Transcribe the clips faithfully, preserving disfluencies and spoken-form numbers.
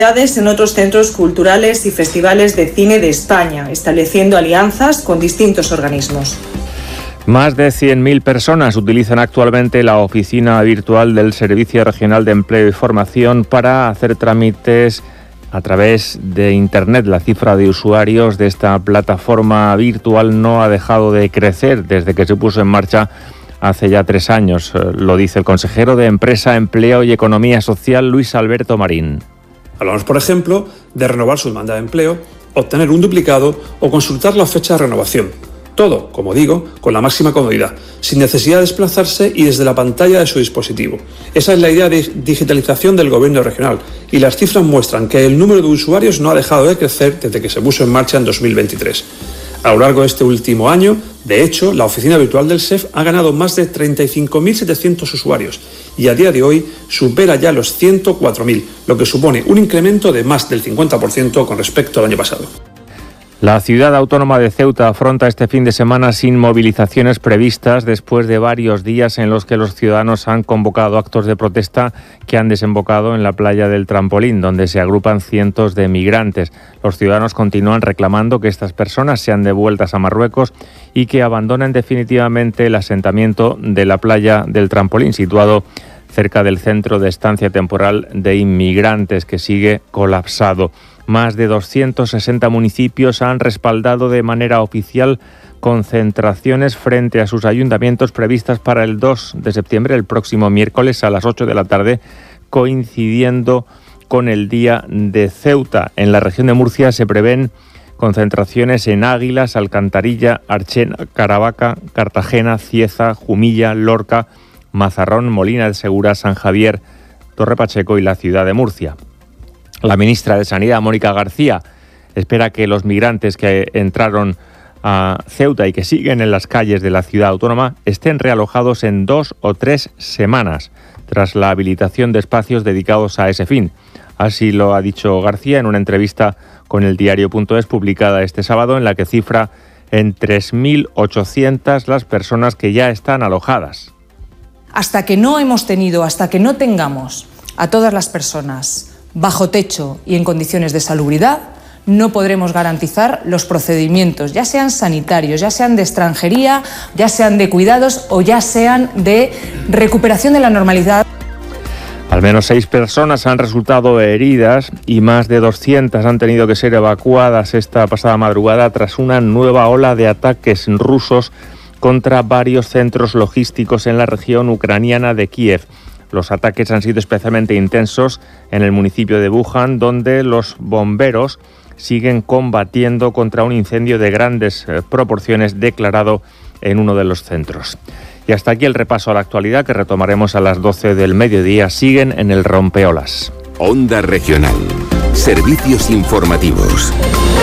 en otros centros culturales y festivales de cine de España, estableciendo alianzas con distintos organismos. Más de cien mil personas utilizan actualmente la oficina virtual del Servicio Regional de Empleo y Formación para hacer trámites a través de Internet. La cifra de usuarios de esta plataforma virtual no ha dejado de crecer desde que se puso en marcha hace ya tres años. Lo dice el consejero de Empresa, Empleo y Economía Social, Luis Alberto Marín. Hablamos, por ejemplo, de renovar su demanda de empleo, obtener un duplicado o consultar la fecha de renovación. Todo, como digo, con la máxima comodidad, sin necesidad de desplazarse y desde la pantalla de su dispositivo. Esa es la idea de digitalización del gobierno regional y las cifras muestran que el número de usuarios no ha dejado de crecer desde que se puso en marcha en dos mil veintitrés. A lo largo de este último año, de hecho, la oficina virtual del S E F ha ganado más de treinta y cinco mil setecientos usuarios y a día de hoy supera ya los ciento cuatro mil, lo que supone un incremento de más del cincuenta por ciento con respecto al año pasado. La ciudad autónoma de Ceuta afronta este fin de semana sin movilizaciones previstas después de varios días en los que los ciudadanos han convocado actos de protesta que han desembocado en la playa del Trampolín, donde se agrupan cientos de migrantes. Los ciudadanos continúan reclamando que estas personas sean devueltas a Marruecos y que abandonen definitivamente el asentamiento de la playa del Trampolín, situado cerca del centro de estancia temporal de inmigrantes, que sigue colapsado. Más de doscientos sesenta municipios han respaldado de manera oficial concentraciones frente a sus ayuntamientos previstas para el dos de septiembre, el próximo miércoles a las ocho de la tarde, coincidiendo con el Día de Ceuta. En la región de Murcia se prevén concentraciones en Águilas, Alcantarilla, Archena, Caravaca, Cartagena, Cieza, Jumilla, Lorca, Mazarrón, Molina de Segura, San Javier, Torre Pacheco y la ciudad de Murcia. La ministra de Sanidad, Mónica García, espera que los migrantes que entraron a Ceuta y que siguen en las calles de la ciudad autónoma estén realojados en dos o tres semanas, tras la habilitación de espacios dedicados a ese fin. Así lo ha dicho García en una entrevista con el diario punto es publicada este sábado, en la que cifra en tres mil ochocientas las personas que ya están alojadas. Hasta que no hemos tenido, hasta que no tengamos a todas las personas bajo techo y en condiciones de salubridad, no podremos garantizar los procedimientos, ya sean sanitarios, ya sean de extranjería, ya sean de cuidados o ya sean de recuperación de la normalidad. Al menos seis personas han resultado heridas y más de doscientas han tenido que ser evacuadas esta pasada madrugada tras una nueva ola de ataques rusos contra varios centros logísticos en la región ucraniana de Kiev. Los ataques han sido especialmente intensos en el municipio de Wuhan, donde los bomberos siguen combatiendo contra un incendio de grandes proporciones declarado en uno de los centros. Y hasta aquí el repaso a la actualidad, que retomaremos a las doce del mediodía. Siguen en el Rompeolas. Onda Regional. Servicios informativos.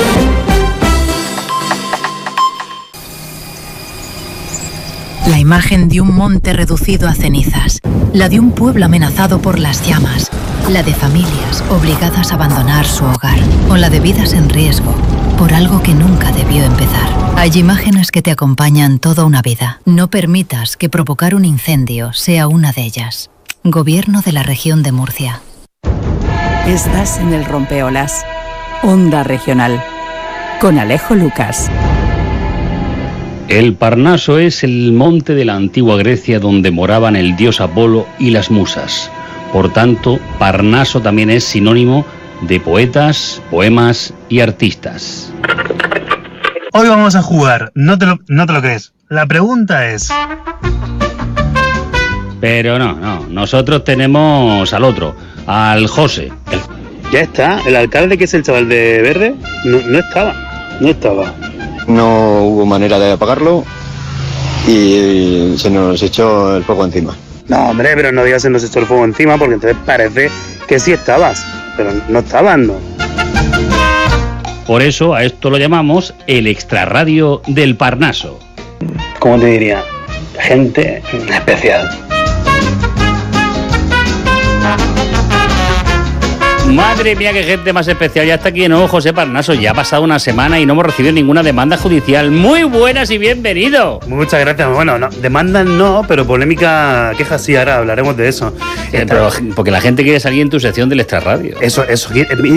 La imagen de un monte reducido a cenizas, la de un pueblo amenazado por las llamas, la de familias obligadas a abandonar su hogar, o la de vidas en riesgo por algo que nunca debió empezar. Hay imágenes que te acompañan toda una vida. No permitas que provocar un incendio sea una de ellas. Gobierno de la Región de Murcia. Estás en el Rompeolas. Onda Regional. Con Alejo Lucas. El Parnaso es el monte de la antigua Grecia donde moraban el dios Apolo y las musas. Por tanto, Parnaso también es sinónimo de poetas, poemas y artistas. Hoy vamos a jugar, no te lo, no te lo crees. La pregunta es... Pero no, no, nosotros tenemos al otro, al José. Ya está, el alcalde, que es el chaval de verde, no, no estaba, no estaba. No hubo manera de apagarlo y se nos echó el fuego encima. No, hombre, pero no digas se nos echó el fuego encima, porque entonces parece que sí estabas, pero no estabas, no. Por eso a esto lo llamamos el extrarradio del Parnaso. ¿Cómo te diría? Gente especial. Madre mía, qué gente más especial. Ya está aquí de nuevo José Parnaso. Ya ha pasado una semana y no hemos recibido ninguna demanda judicial. Muy buenas y bienvenido. Muchas gracias. Bueno, no, demandas no, pero polémica, quejas sí, ahora hablaremos de eso. Eh, pero porque la gente quiere salir en tu sección del Extrarradio. Eso, eso.